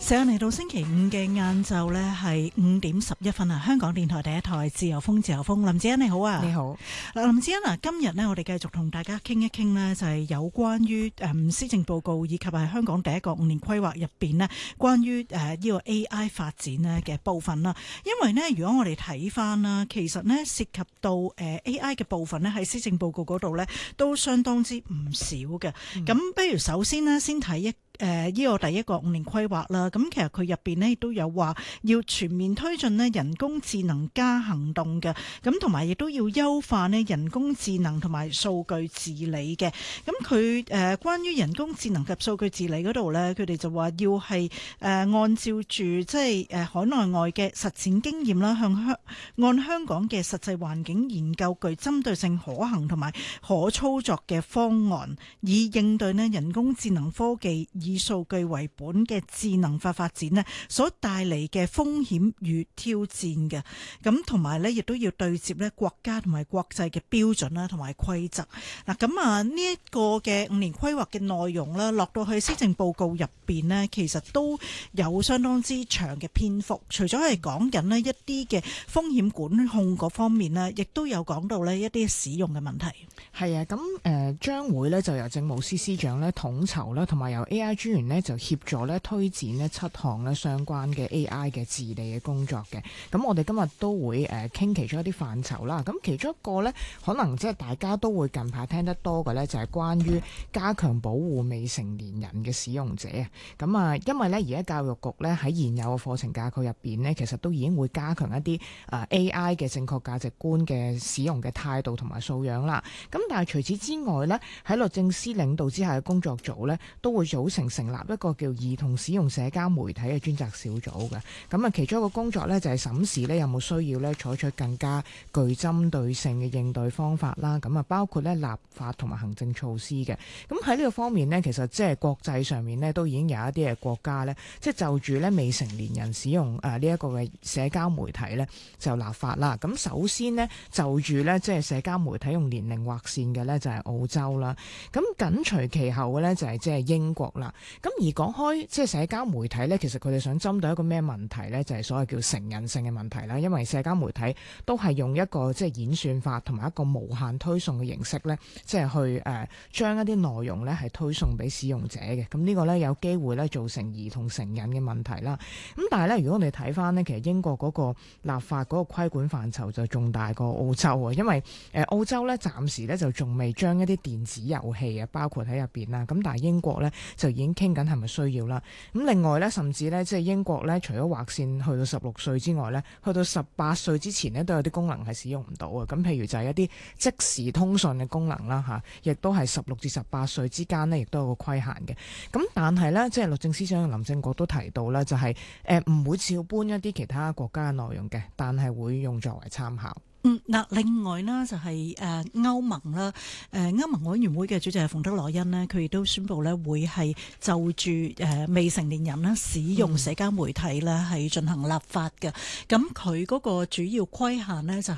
時間嚟到星期五嘅晏晝呢，係5:11啊！香港電台第一台自由風，林子欣你好啊！ 你好， 林子欣啊，今日呢，我哋繼續同大家傾一傾呢，就係有關於施政報告以及係香港第一個5年規劃入邊呢，關於呢個 AI 發展呢嘅部分啦。因為呢，如果我哋睇翻啦，其實呢涉及到AI 嘅部分呢，喺施政報告嗰度呢，都相當之唔少嘅。咁不如首先呢，先睇呢個第一個5年規劃啦，咁其實佢入邊呢都有話要全面推進呢人工智能加行動嘅，咁同埋亦都要優化呢人工智能同埋數據治理嘅。咁佢關於人工智能及數據治理嗰度呢，佢哋就話要係按照住即係海內外嘅實踐經驗啦，按香港嘅實際環境研究具針對性、可行同埋可操作嘅方案，以應對呢人工智能科技以數據為本嘅智能化發展呢所帶嚟嘅風險與挑戰嘅，咁同埋呢亦都要對接呢國家同埋國際嘅標準啦，同埋規則。嗱，咁啊呢一個嘅5年規劃嘅內容啦，落到去施政報告入邊呢，其實都有相當之長嘅篇幅。除咗係講緊呢一啲嘅風險管控嗰方面呢，亦都有講到呢一啲使用嘅問題。 係啊，咁將會呢就由政務司司長呢統籌啦，同埋由 AI專員呢就協助呢推展呢7項呢相關嘅 AI 嘅治理嘅工作嘅。咁我哋今日都會傾其中一啲範疇啦。咁其中一個呢，可能即係大家都會近排聽得多嘅呢，就係關於加強保護未成年人嘅使用者啊。咁啊，因為呢而家教育局呢喺現有嘅課程架構入邊呢，其實都已經會加強一啲AI 嘅正確價值觀嘅使用嘅態度同埋素養啦。咁但係除此之外呢，喺律政司領導之下嘅工作組呢，都會成立一個叫兒童使用社交媒體嘅專責小組嘅。咁啊，其中一個工作呢，就係審視呢有冇需要呢採取更加具針對性嘅應對方法啦。咁啊，包括呢立法同埋行政措施嘅。咁喺呢個方面呢，其實即係國際上面呢，都已經有一啲嘅國家呢，即係就住呢未成年人使用呢一個嘅社交媒體呢，就立法啦。咁首先呢，就住呢即係社交媒體用年齡劃線嘅呢，就係澳洲啦。咁緊隨其後嘅呢，就係即係英國啦。咁而講開即係社交媒體呢，其實佢哋想針對一個咩問題呢？就係所謂叫成癮性嘅問題啦。因為社交媒體都係用一個即係演算法同埋一個無限推送嘅形式呢，即係去將一啲內容呢係推送俾使用者嘅。咁呢個呢，有機會呢造成兒童成癮嘅問題啦。咁但係呢，如果我哋睇翻呢，其實英國嗰個立法嗰個規管範疇就仲大過澳洲啊。因為澳洲呢，暫時呢就仲未將一啲電子遊戲啊包括喺入邊啦。咁但係英國呢，就已經傾緊係咪需要啦。咁另外呢，甚至呢，即係英國呢，除咗劃線去到16歲之外呢，去到18歲之前呢，都有啲功能係使用唔到啊。咁譬如就係一啲即時通訊嘅功能啦嚇，亦都係16至18歲之間呢，亦都有個規限嘅。咁但係呢，即係律政司司長林正國都提到呢，就係唔會照搬一啲其他國家嘅內容嘅，但係會用作為參考。 嗱，另外呢就係歐盟啦，歐盟委員會嘅主席係馮德萊恩呢，佢亦都宣布呢會係就住未成年人呢使用社交媒體呢係進行立法嘅。咁佢嗰個主要規限呢，就係